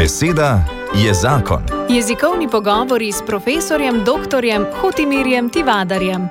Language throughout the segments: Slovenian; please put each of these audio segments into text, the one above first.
Beseda je zakon. Jezikovni pogovori s profesorjem dr. Hotimirjem Tivadarjem.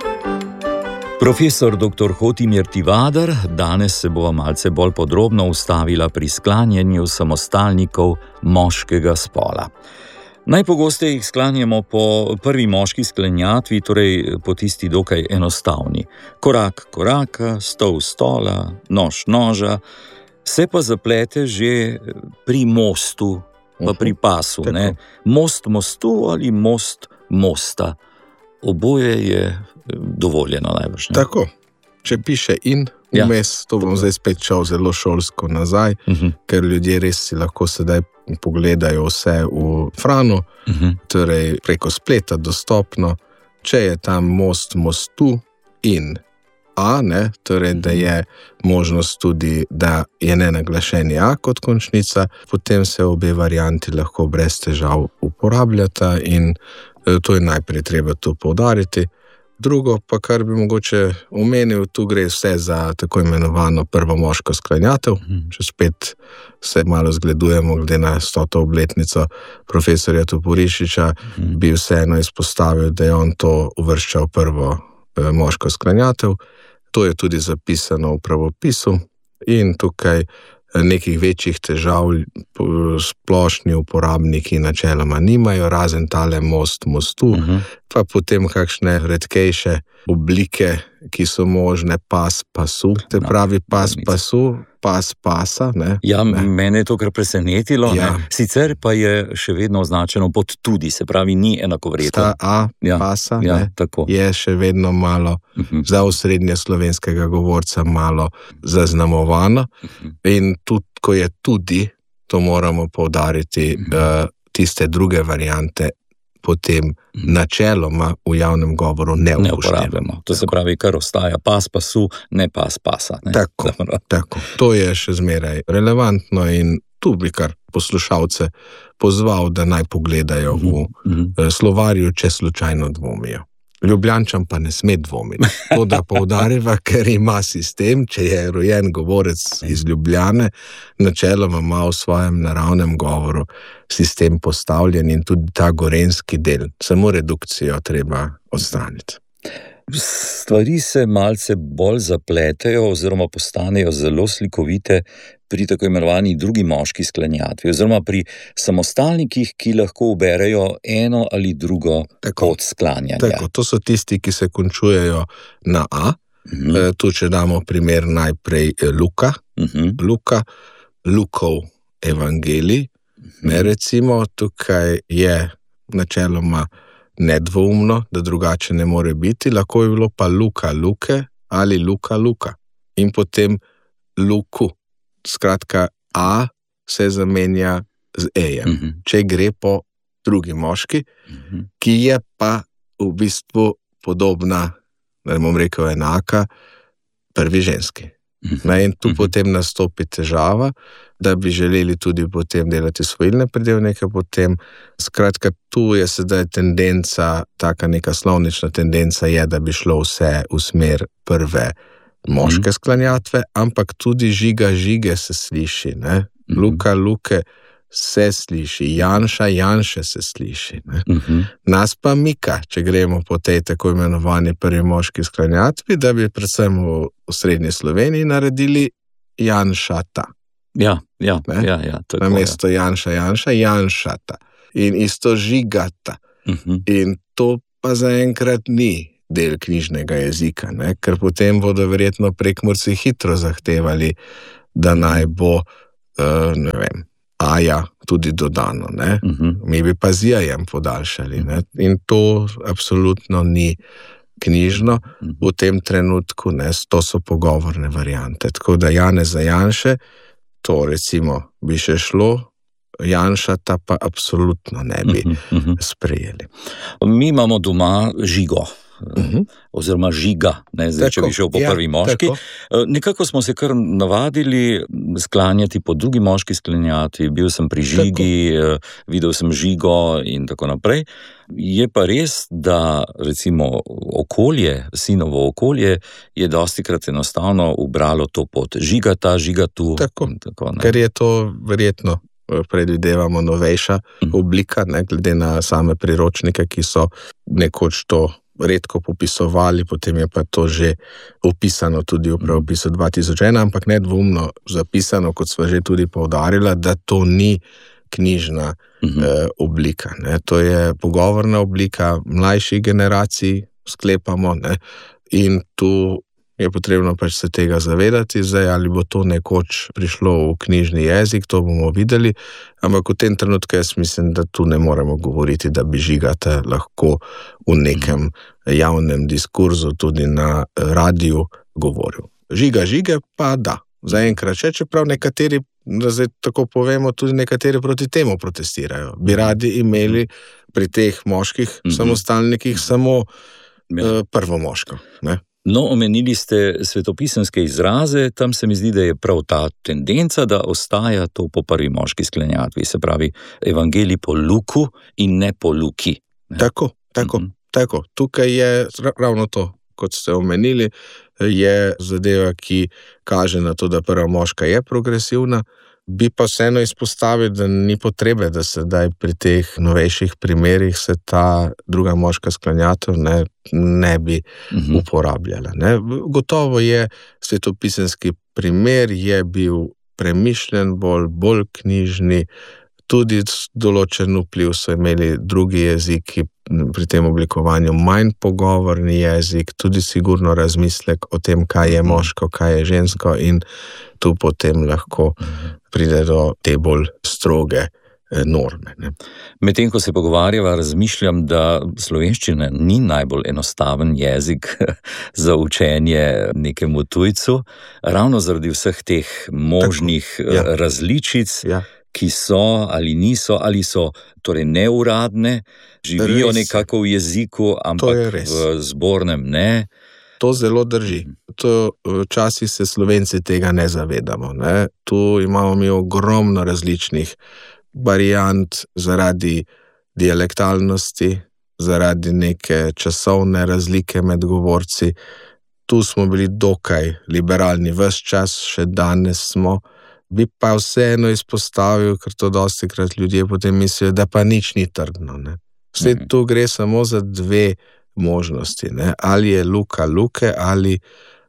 Profesor dr. Hotimir Tivadar, danes se bova malce bolj podrobno ustavila pri sklanjanju samostalnikov moškega spola. Najpogosteje jih sklanjamo po prvi moški sklanjatvi, torej po tisti dokaj enostavni. Korak koraka, stol stola, nož noža, se pa zaplete že pri mostu, pa pri pasu. Ne? Most mostu ali most mosta. Oboje je dovoljeno najbrž. Tako, če piše in vmes, to bom zdaj spet šel zelo šolsko nazaj, ker ljudje res si lahko sedaj pogledajo vse v Franu, torej preko spleta dostopno, če je tam most mostu in A, ne, torej da je možnost tudi, da je nenaglašeni A kot končnica, potem se obe varianti lahko brez težav uporabljata in to je najprej treba to poudariti. Drugo pa, kar bi mogoče omenil, tu gre vse za tako imenovano prvo moško sklanjatev. Če spet se malo zgledujemo glede na 100. obletnico profesorja Toporišiča, bi vseeno izpostavil, da je on to uvrščal prvo moško sklanjatev. To je tudi zapisano v pravopisu in tukaj nekih večjih težav splošni uporabniki načeloma nimajo, razen tale most mostu, pa potem kakšne redkejše oblike, ki so možne, pas pasu, te pravi pas pasu, pas pasa. Ne? Ja, mene je to kar presenetilo, sicer pa je še vedno označeno pod tudi, se pravi ni enakovredno. Ta A pasa je še vedno malo za osrednje slovenskega govorca malo zaznamovano in tudi, ko je tudi, to moramo poudariti, tiste druge variante potem načeloma v javnem govoru ne uporabljamo. To se pravi, kar ostaja pas pasu, ne pas pasa. Ne? Tako. To je še zmeraj relevantno in tu bi kar poslušalce pozval, da naj pogledajo v slovarju, če slučajno dvomijo. Ljubljančan pa ne sme dvomiti. To, da poudariva, ker ima sistem, če je rojen govorec iz Ljubljane, načeloma ima v svojem naravnem govoru sistem postavljen in tudi ta gorenjski del, samo redukcijo treba odstraniti. Stvari se malce bolj zapletejo oziroma postanejo zelo slikovite pri tako imenovani drugi moški sklanjatvi oziroma pri samostalnikih, ki lahko uberejo eno ali drugo pot sklanjanja. Tako, to so tisti, ki se končujejo na A. Tu, če damo primer najprej Luka, Lukov evangelij, recimo tukaj je načeloma nedvoumno, da drugače ne more biti, lahko je bilo pa Luka Luke ali Luka Luka in potem Luku. Skratka, A se zamenja z E-jem, če gre po drugi moški, ki je pa v bistvu podobna, da bom rekel enaka, prvi ženski. In tu potem nastopi težava, da bi želeli tudi potem delati svojilne pridevnike potem. Skratka, tu je sedaj tendenca, taka neka slovnična tendenca je, da bi šlo vse v smer prve moške sklanjatve, ampak tudi žiga žige se sliši, ne? Luka Luke se sliši, Janša Janše se sliši. Ne? Nas pa mika, če gremo po tej tako imenovani prvi moški sklanjatvi, da bi predvsem v srednji Sloveniji naredili Janšata. Ja. Namesto Janša Janša, Janšata. In isto žigata. In to pa zaenkrat ni del knjižnega jezika, ne? Ker potem bodo verjetno Prekmurci hitro zahtevali, da naj bo, ne vem, Aja tudi dodano, ne? Mi bi pa z jajem podaljšali, ne? In to absolutno ni knjižno v tem trenutku, ne? To so pogovorne variante. Tako da Janeza Janše, to recimo bi še šlo, Janšata pa absolutno ne bi sprejeli. Mi imamo doma žigo. Oziroma žiga, ne, zdaj, če bi šel po prvi moški. Nekako smo se kar navadili sklanjati po drugi moški sklanjati, bil sem pri žigi, videl sem žigo in tako naprej. Je pa res, da recimo okolje, sinovo okolje je dostikrat enostavno ubralo to pot žigata, žigatu. Tako, ker je to verjetno predvidevamo novejša oblika, ne, glede na same priročnike, ki so nekoč to redko popisovali, potem je pa to že opisano tudi v pravopisu 2001, ampak nedvomno zapisano, kot sva že tudi poudarila, da to ni knjižna oblika. Ne. To je pogovorna oblika mlajših generacij, sklepamo, ne. In tu je potrebno pač se tega zavedati. Zdaj, ali bo to nekoč prišlo v knjižni jezik, to bomo videli, ampak v tem trenutku jaz mislim, da tu ne moremo govoriti, da bi Žigata lahko v nekem javnem diskurzu tudi na radiju govoril. Žige pa da. Zaenkrat še, čeprav nekateri, da zdaj tako povemo, tudi nekateri proti temu protestirajo. Bi radi imeli pri teh moških samostalnikih samo prvo moško, ne? No, omenili ste svetopisemske izraze, tam se mi zdi, da je prav ta tendenca, da ostaja to po prvi moški sklenjatvi, se pravi evangelij po Luku in ne po Luki. Ne? Tako. Tukaj je ravno to, kot ste omenili, je zadeva, ki kaže na to, da prva moška je progresivna. Bi pa vseeno izpostavil, da ni potrebe, da se daj pri teh novejših primerih se ta druga moška sklanjatev ne bi uporabljala. Ne. Gotovo je svetopisemski primer, je bil premišljen, bolj knjižni, tudi določen vpliv so imeli drugi jeziki pri tem oblikovanju, manj pogovorni jezik, tudi sigurno razmislek o tem, kaj je moško, kaj je žensko, in tu potem lahko pride do te bolj stroge norme. Ne. Medtem, ko se pogovarjava, razmišljam, da slovenščina ni najbolj enostaven jezik za učenje nekemu tujcu, ravno zaradi vseh teh možnih različic, ki so ali niso, ali so torej neuradne, živijo nekako v jeziku, ampak v zbornem ne. To zelo drži. Včasih se Slovenci tega ne zavedamo. Ne? Tu imamo mi ogromno različnih variant zaradi dialektalnosti, zaradi neke časovne razlike med govorci. Tu smo bili dokaj liberalni ves čas, še danes smo. Bi pa vseeno izpostavil, ker to dostikrat ljudje potem mislijo, da pa nič ni trdno. Ne? Vse tu gre samo za dve možnosti. Ne? Ali je Luka Luke ali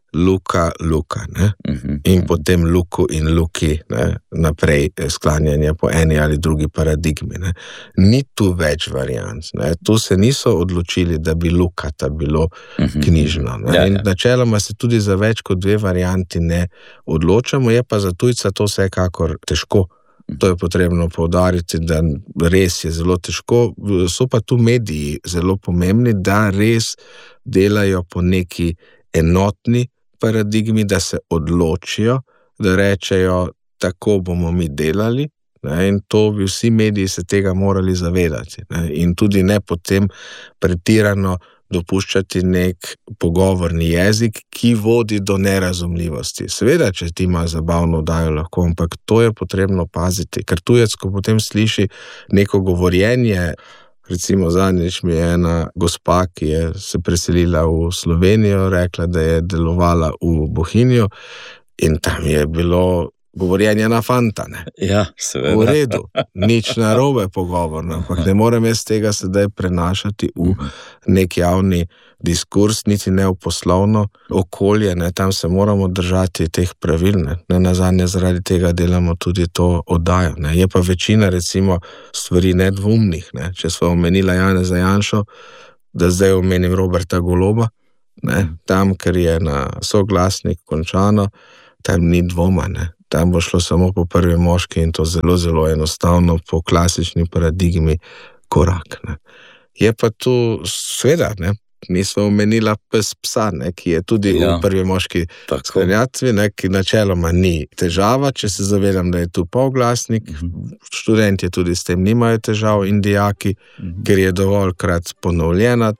Luka Luka. Ne? In potem Luku in Luki, ne? Naprej sklanjanje po eni ali drugi paradigmi. Ne? Ni tu več variant. Ne? Tu se niso odločili, da bi Lukata bilo knjižno. Ne? In načeloma se tudi za več kot dve varianti ne odločamo, je pa za tujca to vsekakor težko. To je potrebno poudariti, da res je zelo težko. So pa tu mediji zelo pomembni, da res delajo po neki enotni paradigmi, da se odločijo, da rečejo, tako bomo mi delali, ne, in to bi vsi mediji se tega morali zavedati, ne, in tudi ne potem pretirano dopuščati nek pogovorni jezik, ki vodi do nerazumljivosti. Seveda, če ti ima zabavno oddajo lahko, ampak to je potrebno paziti, ker tujec, ko potem sliši neko govorjenje, recimo zadnjič mi je ena gospa, ki je se preselila v Slovenijo, rekla, da je delovala v Bohinju, in tam je bilo govorjenje na fanta. Ne? Ja, seveda. V redu, nič narobe pogovorno, ampak ne morem jaz tega sedaj prenašati v nek javni diskurs, niti ne v poslovno okolje, ne? Tam se moramo držati teh pravil, ne nazadnje zaradi tega delamo tudi to oddajo. Ne? Je pa večina recimo stvari nedvomnih, ne? Če sva omenila Janeza Janšo, da zdaj omenim Roberta Goloba, ne? Tam, ker je na soglasnik končano, tam ni dvoma, ne? Tam bo šlo samo po prvi moški in to zelo, zelo enostavno po klasični paradigmi korak. Ne. Je pa tu sveda, ne, nismo omenila psa, ne, ki je tudi v prvi moški sklanjatvi, ne, ki načeloma ni težava, če se zavedam, da je tu polglasnik, študenti tudi s tem nimajo težav in dijaki, ker je dovoljkrat ponovljena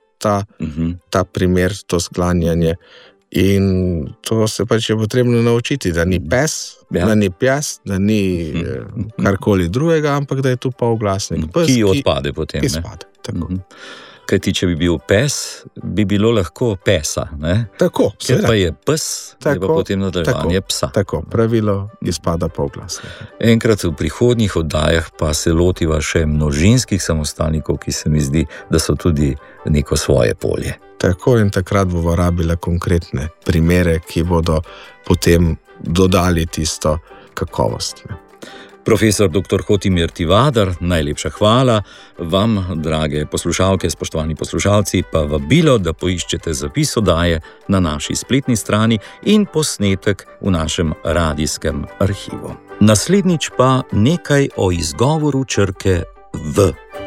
ta primer, to sklanjanje. In to se pač je potrebno naučiti, da ni pes, da ni pjas, da ni karkoli drugega, ampak da je tu polglasnik. Ki odpade potem. Izpade, tako. Kajti, če bi bil pes, bi bilo lahko pesa, ne? Tako, ker pa je pes, je pa potem nadaljevanje psa. Tako, pravilo izpada polglas. Enkrat v prihodnjih oddajah pa se lotiva še množinskih samostalnikov, ki se mi zdi, da so tudi neko svoje polje. Tako, in takrat bomo rabili konkretne primere, ki bodo potem dodali tisto kakovost. Profesor dr. Hotimir Tivadar, najlepša hvala. Vam, drage poslušalke, spoštovani poslušalci, pa vabilo, da poiščete zapis oddaje na naši spletni strani in posnetek v našem radijskem arhivu. Naslednjič pa nekaj o izgovoru črke V.